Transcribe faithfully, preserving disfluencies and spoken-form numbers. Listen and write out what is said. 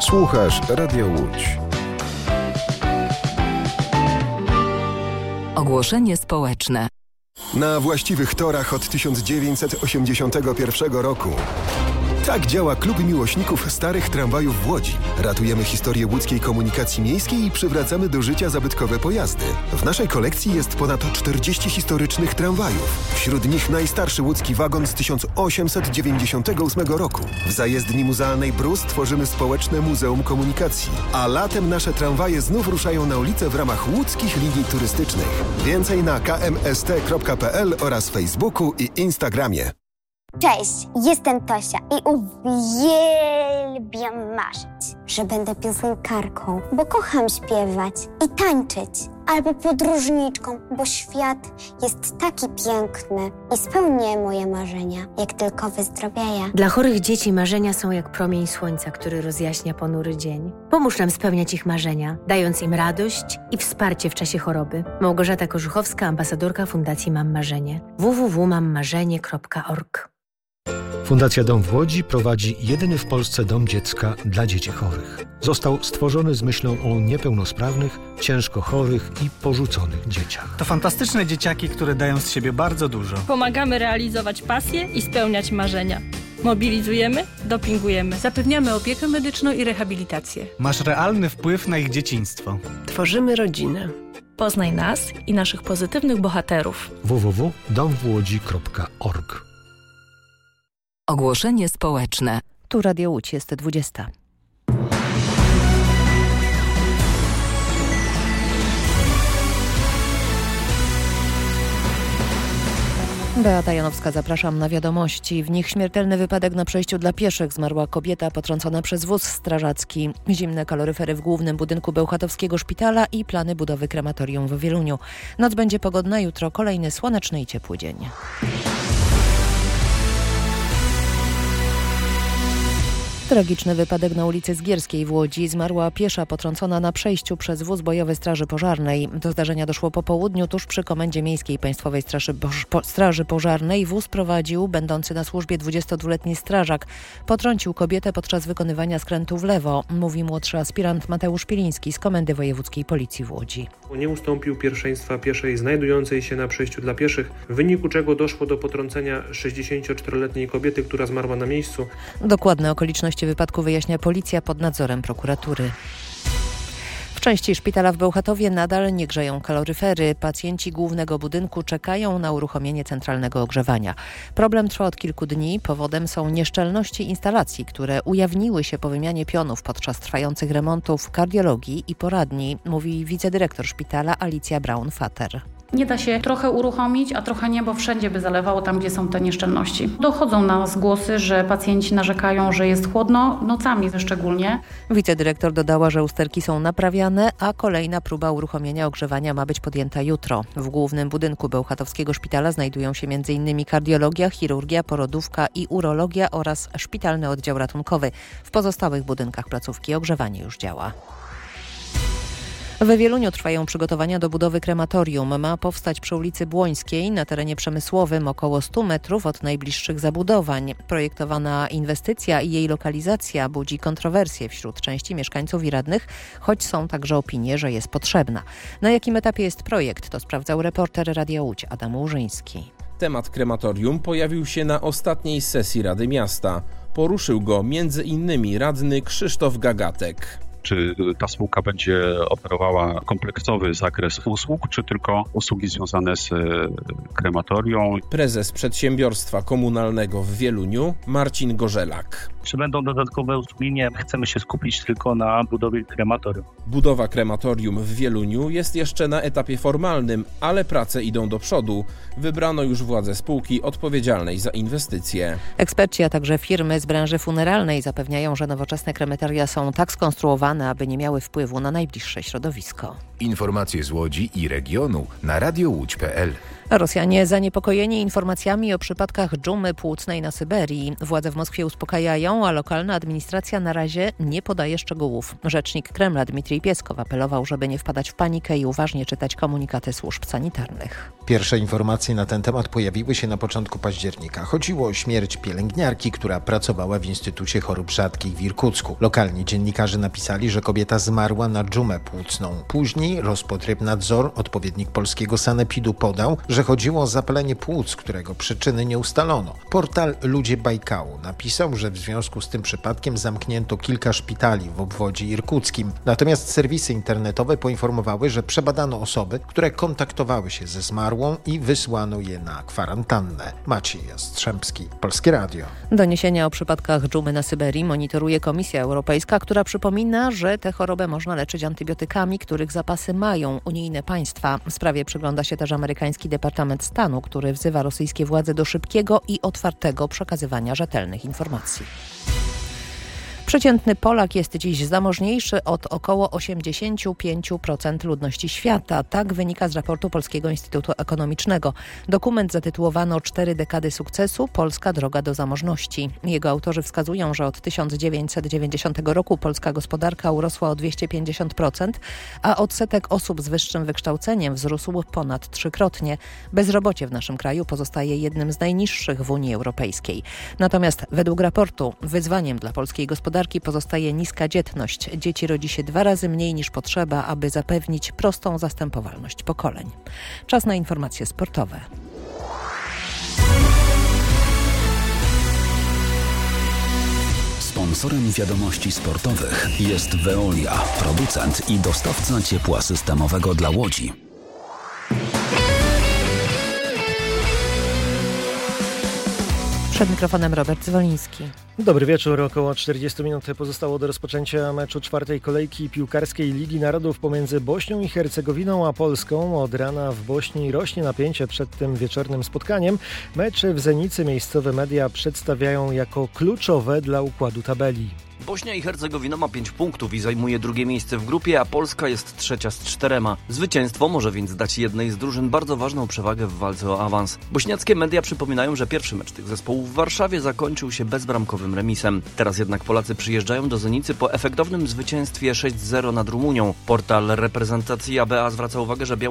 Słuchasz Radio Łódź. Ogłoszenie społeczne. Na właściwych torach od tysiąc dziewięćset osiemdziesiątego pierwszego roku. Tak działa Klub Miłośników Starych Tramwajów w Łodzi. Ratujemy historię łódzkiej komunikacji miejskiej i przywracamy do życia zabytkowe pojazdy. W naszej kolekcji jest ponad czterdzieści historycznych tramwajów. Wśród nich najstarszy łódzki wagon z tysiąc osiemset dziewięćdziesiątego ósmego roku. W zajezdni muzealnej Brus tworzymy społeczne Muzeum Komunikacji. A latem nasze tramwaje znów ruszają na ulicę w ramach łódzkich linii turystycznych. Więcej na k m s t kropka p l oraz Facebooku i Instagramie. Cześć, jestem Tosia i uwielbiam marzyć, że będę piosenkarką, bo kocham śpiewać i tańczyć, albo podróżniczką, bo świat jest taki piękny i spełnię moje marzenia, jak tylko wyzdrowieję. Dla chorych dzieci marzenia są jak promień słońca, który rozjaśnia ponury dzień. Pomóż nam spełniać ich marzenia, dając im radość i wsparcie w czasie choroby. Małgorzata Korzuchowska, ambasadorka Fundacji Mam Marzenie. w w w kropka mam marzenie kropka org. Fundacja Dom w Łodzi prowadzi jedyny w Polsce dom dziecka dla dzieci chorych. Został stworzony z myślą o niepełnosprawnych, ciężko chorych i porzuconych dzieciach. To fantastyczne dzieciaki, które dają z siebie bardzo dużo. Pomagamy realizować pasje i spełniać marzenia. Mobilizujemy, dopingujemy. Zapewniamy opiekę medyczną i rehabilitację. Masz realny wpływ na ich dzieciństwo. Tworzymy rodzinę. Poznaj nas i naszych pozytywnych bohaterów. w w w kropka dom w łodzi kropka org. Ogłoszenie społeczne. Tu Radio Łódź, jest dwudziesta. Beata Janowska, zapraszam na wiadomości. W nich śmiertelny wypadek na przejściu dla pieszych. Zmarła kobieta potrącona przez wóz strażacki. Zimne kaloryfery w głównym budynku bełchatowskiego szpitala i plany budowy krematorium w Wieluniu. Noc będzie pogodna, jutro kolejny słoneczny i ciepły dzień. Tragiczny wypadek na ulicy Zgierskiej w Łodzi. Zmarła piesza potrącona na przejściu przez wóz bojowy Straży Pożarnej. Do zdarzenia doszło po południu tuż przy Komendzie Miejskiej Państwowej Straży, po, Straży Pożarnej. Wóz prowadził będący na służbie dwudziestodwuletni strażak. Potrącił kobietę podczas wykonywania skrętu w lewo, mówi młodszy aspirant Mateusz Piliński z Komendy Wojewódzkiej Policji w Łodzi. Nie ustąpił pierwszeństwa pieszej znajdującej się na przejściu dla pieszych, w wyniku czego doszło do potrącenia sześćdziesięcioczteroletniej kobiety, która zmarła na miejscu. Dokładne okoliczności wypadku wyjaśnia policja pod nadzorem prokuratury. W części szpitala w Bełchatowie nadal nie grzeją kaloryfery. Pacjenci głównego budynku czekają na uruchomienie centralnego ogrzewania. Problem trwa od kilku dni. Powodem są nieszczelności instalacji, które ujawniły się po wymianie pionów podczas trwających remontów kardiologii i poradni, mówi wicedyrektor szpitala Alicja Braun-Fater. Nie da się trochę uruchomić, a trochę nie, bo wszędzie by zalewało tam, gdzie są te nieszczelności. Dochodzą nas głosy, że pacjenci narzekają, że jest chłodno, nocami szczególnie. Wicedyrektor dodała, że usterki są naprawiane, a kolejna próba uruchomienia ogrzewania ma być podjęta jutro. W głównym budynku bełchatowskiego szpitala znajdują się między innymi kardiologia, chirurgia, porodówka i urologia oraz szpitalny oddział ratunkowy. W pozostałych budynkach placówki ogrzewanie już działa. We Wieluniu trwają przygotowania do budowy krematorium. Ma powstać przy ulicy Błońskiej na terenie przemysłowym około stu metrów od najbliższych zabudowań. Projektowana inwestycja i jej lokalizacja budzi kontrowersje wśród części mieszkańców i radnych, choć są także opinie, że jest potrzebna. Na jakim etapie jest projekt, to sprawdzał reporter Radia Łódź Adam Łużyński. Temat krematorium pojawił się na ostatniej sesji Rady Miasta. Poruszył go między innymi radny Krzysztof Gagatek. Czy ta spółka będzie oferowała kompleksowy zakres usług, czy tylko usługi związane z krematorią? Prezes przedsiębiorstwa komunalnego w Wieluniu Marcin Gorzelak. Czy będą dodatkowe usługi? Nie, chcemy się skupić tylko na budowie krematorium. Budowa krematorium w Wieluniu jest jeszcze na etapie formalnym, ale prace idą do przodu. Wybrano już władze spółki odpowiedzialnej za inwestycje. Eksperci, a także firmy z branży funeralnej zapewniają, że nowoczesne krematoria są tak skonstruowane, kontrolowane, aby nie miały wpływu na najbliższe środowisko. Informacje z Łodzi i regionu na radio łódź kropka p l. Rosjanie zaniepokojeni informacjami o przypadkach dżumy płucnej na Syberii. Władze w Moskwie uspokajają, a lokalna administracja na razie nie podaje szczegółów. Rzecznik Kremla Dmitrij Pieskow apelował, żeby nie wpadać w panikę i uważnie czytać komunikaty służb sanitarnych. Pierwsze informacje na ten temat pojawiły się na początku października. Chodziło o śmierć pielęgniarki, która pracowała w Instytucie Chorób Rzadkich w Irkucku. Lokalni dziennikarze napisali, że kobieta zmarła na dżumę płucną. Później Rospotrebnadzor, odpowiednik polskiego sanepidu, podał, że chodziło o zapalenie płuc, którego przyczyny nie ustalono. Portal Ludzie Bajkału napisał, że w związku z tym przypadkiem zamknięto kilka szpitali w obwodzie irkuckim. Natomiast serwisy internetowe poinformowały, że przebadano osoby, które kontaktowały się ze zmarłą i wysłano je na kwarantannę. Maciej Jastrzębski, Polskie Radio. Doniesienia o przypadkach dżumy na Syberii monitoruje Komisja Europejska, która przypomina, że tę chorobę można leczyć antybiotykami, których zapasy mają unijne państwa. W sprawie przygląda się też amerykański Departament Stanu, który wzywa rosyjskie władze do szybkiego i otwartego przekazywania rzetelnych informacji. Przeciętny Polak jest dziś zamożniejszy od około osiemdziesiąt pięć procent ludności świata. Tak wynika z raportu Polskiego Instytutu Ekonomicznego. Dokument zatytułowano Cztery dekady sukcesu – Polska droga do zamożności. Jego autorzy wskazują, że od tysiąc dziewięćset dziewięćdziesiątego roku polska gospodarka urosła o dwieście pięćdziesiąt procent, a odsetek osób z wyższym wykształceniem wzrósł ponad trzykrotnie. Bezrobocie w naszym kraju pozostaje jednym z najniższych w Unii Europejskiej. Natomiast według raportu wyzwaniem dla polskiej gospodarki pozostaje niska dzietność. Dzieci rodzi się dwa razy mniej niż potrzeba, aby zapewnić prostą zastępowalność pokoleń. Czas na informacje sportowe. Sponsorem wiadomości sportowych jest Veolia, producent i dostawca ciepła systemowego dla Łodzi. Przed mikrofonem Robert Zwoliński. Dobry wieczór. Około czterdzieści minut pozostało do rozpoczęcia meczu czwartej kolejki piłkarskiej Ligi Narodów pomiędzy Bośnią i Hercegowiną a Polską. Od rana w Bośni rośnie napięcie przed tym wieczornym spotkaniem. Mecze w Zenicy miejscowe media przedstawiają jako kluczowe dla układu tabeli. Bośnia i Hercegowina ma pięć punktów i zajmuje drugie miejsce w grupie, a Polska jest trzecia z czterema. Zwycięstwo może więc dać jednej z drużyn bardzo ważną przewagę w walce o awans. Bośniackie media przypominają, że pierwszy mecz tych zespołów w Warszawie zakończył się bezbramkowym remisem. Teraz jednak Polacy przyjeżdżają do Zenicy po efektownym zwycięstwie sześć zero nad Rumunią. Portal reprezentacji A B A zwraca uwagę, że